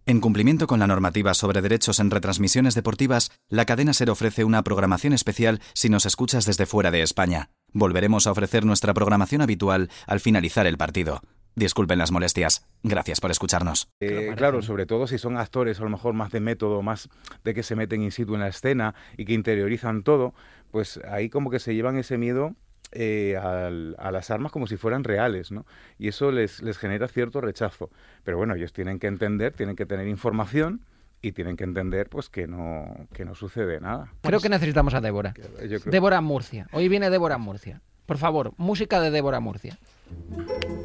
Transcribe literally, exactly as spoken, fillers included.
En cumplimiento con la normativa sobre derechos en retransmisiones deportivas, la cadena SER ofrece una programación especial si nos escuchas desde fuera de España. Volveremos a ofrecer nuestra programación habitual al finalizar el partido. Disculpen las molestias. Gracias por escucharnos. Eh, claro, sobre todo si son actores a lo mejor más de método, más de que se meten in situ en la escena y que interiorizan todo, pues ahí como que se llevan ese miedo eh, al, a las armas como si fueran reales, ¿no? Y eso les, les genera cierto rechazo. Pero bueno, ellos tienen que entender, tienen que tener información y tienen que entender pues que no, que no sucede nada. Creo que necesitamos a Débora. Yo creo... Débora Murcia. Hoy viene Débora Murcia. Por favor, música de Débora Murcia.